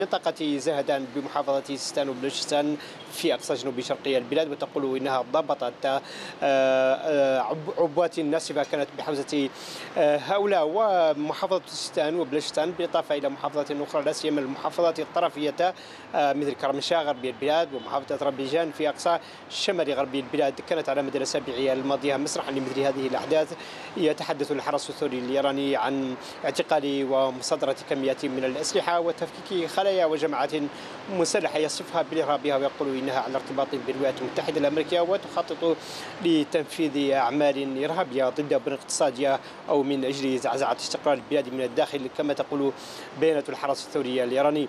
منطقة زهدان بمحافظة سيستان وبلوچستان في أقصى جنوب شرقي البلاد، وتقول إنها ضبطت عبوات ناسفة كانت بحوزة هؤلاء ومحافظة سيستان وبلوچستان، بالإضافة إلى محافظات أخرى لا سيما المحافظات الطرفية مثل كرمشاه غربي البلاد ومحافظة ربيجان في أقصى شمال غربي البلاد. كانت على مدى الأسابيع الماضية مسرحا لمثل هذه الأحداث. يتحدث الحرس الثوري الإيراني عن اعتقال ومصادرة كميات من الأسلحة وتفكيك خلايا وجماعات مسلحة يصفها بالإرهابية، ويقول إنها على ارتباط بالولايات المتحدة الأمريكية وتخطط لتنفيذ أعمال إرهابية ضد البنى الاقتصادية أو من أجل زعزعة استقرار البلاد من الداخل كما تقول بيانات الحرس الثوري الإيراني.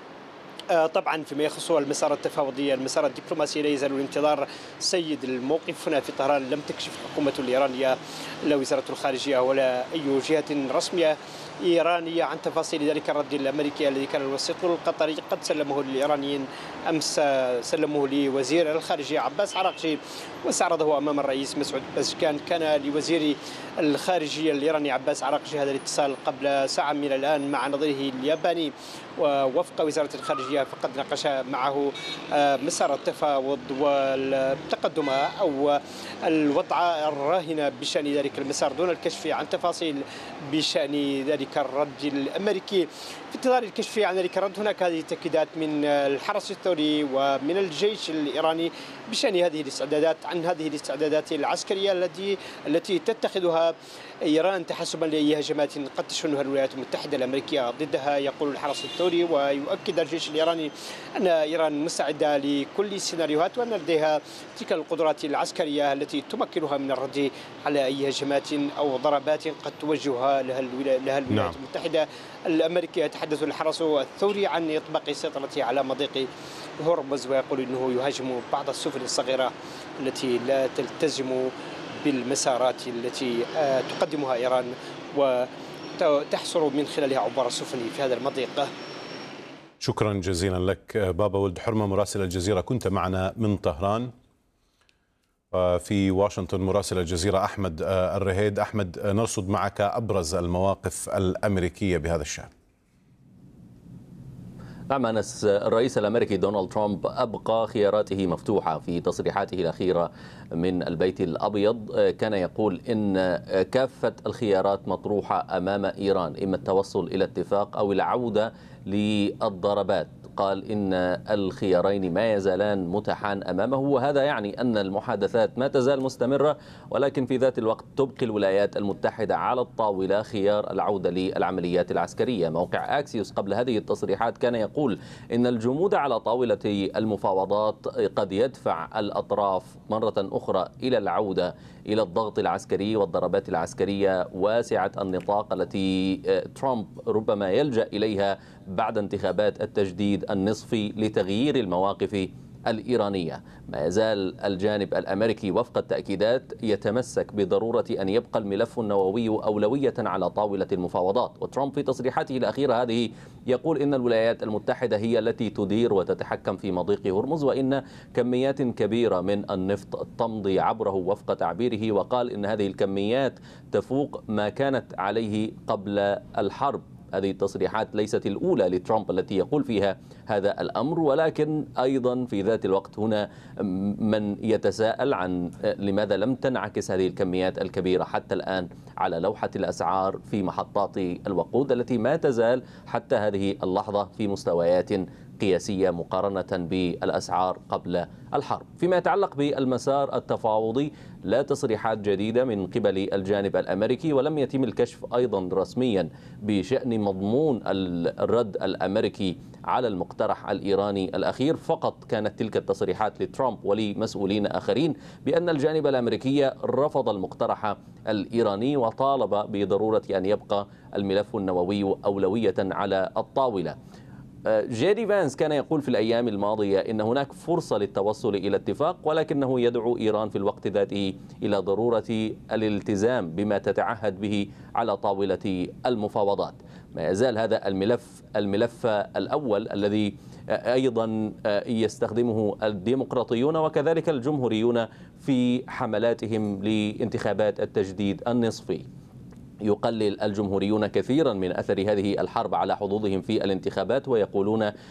طبعا فيما يخص المسار التفاوضي المسار الدبلوماسي لا يزال الانتظار سيد. الموقف هنا في طهران لم تكشف الحكومة الإيرانية لا وزارة الخارجية ولا أي جهة رسمية إيرانية عن تفاصيل ذلك الرد الأمريكي الذي كان الوسيط القطري قد سلمه للإيرانيين أمس، سلمه لوزير الخارجية عباس عراقجي واستعرضه أمام الرئيس مسعود بزشكان. كان لوزير الخارجية الإيراني عباس عراقجي هذا الاتصال قبل ساعة من الآن مع نظيره الياباني، ووفق وزارة الخارجية فقد ناقش معه مسار التفاوض والتقدم أو الوضع الراهن بشأن ذلك المسار دون الكشف عن تفاصيل بشأن ذلك الرد الأمريكي. في انتظار الكشف عن ذلك الرد هناك هذه التأكيدات من الحرس الثوري ومن الجيش الإيراني بشأن هذه الاستعدادات، عن هذه الاستعدادات العسكرية التي تتخذها إيران تحسبا لأي هجمات قد تشنها الولايات المتحدة الأمريكية ضدها. يقول الحرس الثوري ويؤكد الجيش الإيراني أن إيران مستعدة لكل السيناريوهات وأن لديها تلك القدرات العسكرية التي تمكنها من الرد على أي هجمات أو ضربات قد توجهها لها الولايات المتحدة الأمريكية. يتحدث الحرس الثوري عن إطباق سيطرته على مضيق هرمز، ويقول أنه يهاجم بعض السفن الصغيرة التي لا تلتزم بالمسارات التي تقدمها إيران وتحصر من خلالها عبر السفن في هذا المضيق. شكرا جزيلا لك بابا ولد حرمة مراسل الجزيرة، كنت معنا من طهران. في واشنطن مراسل الجزيرة أحمد الرهيد. أحمد، نرصد معك أبرز المواقف الأمريكية بهذا الشأن. نعم أنس، الرئيس الأمريكي دونالد ترامب أبقى خياراته مفتوحة. في تصريحاته الأخيرة من البيت الأبيض كان يقول إن كافة الخيارات مطروحة أمام إيران، إما التوصل إلى اتفاق أو العودة للضربات. قال إن الخيارين ما يزالان متاحان أمامه، وهذا يعني أن المحادثات ما تزال مستمرة، ولكن في ذات الوقت تبقي الولايات المتحدة على الطاولة خيار العودة للعمليات العسكرية. موقع أكسيوس قبل هذه التصريحات كان يقول إن الجمود على طاولة المفاوضات قد يدفع الأطراف مرة أخرى إلى العودة إلى الضغط العسكري والضربات العسكرية واسعة النطاق التي ترامب ربما يلجأ إليها بعد انتخابات التجديد النصفي لتغيير المواقف الإيرانية. ما يزال الجانب الأمريكي وفق التأكيدات يتمسك بضرورة أن يبقى الملف النووي أولوية على طاولة المفاوضات. وترامب في تصريحاته الأخيرة هذه يقول إن الولايات المتحدة هي التي تدير وتتحكم في مضيق هرمز، وإن كميات كبيرة من النفط تمضي عبره وفق تعبيره، وقال إن هذه الكميات تفوق ما كانت عليه قبل الحرب. هذه التصريحات ليست الأولى لترامب التي يقول فيها هذا الأمر، ولكن أيضا في ذات الوقت هنا من يتساءل عن لماذا لم تنعكس هذه الكميات الكبيرة حتى الآن على لوحة الأسعار في محطات الوقود التي ما تزال حتى هذه اللحظة في مستويات قياسية مقارنة بالأسعار قبل الحرب. فيما يتعلق بالمسار التفاوضي لا تصريحات جديدة من قبل الجانب الأمريكي، ولم يتم الكشف أيضا رسميا بشأن مضمون الرد الأمريكي على المقترح الإيراني الأخير. فقط كانت تلك التصريحات لترامب ولمسؤولين آخرين بأن الجانب الأمريكي رفض المقترح الإيراني وطالب بضرورة أن يبقى الملف النووي أولوية على الطاولة. جيدي فانس كان يقول في الأيام الماضية إن هناك فرصة للتوصل إلى اتفاق، ولكنه يدعو إيران في الوقت ذاته إلى ضرورة الالتزام بما تتعهد به على طاولة المفاوضات. ما يزال هذا الملف الأول الذي أيضا يستخدمه الديمقراطيون وكذلك الجمهوريون في حملاتهم لانتخابات التجديد النصفي. يقلل الجمهوريون كثيرا من أثر هذه الحرب على حظوظهم في الانتخابات، ويقولون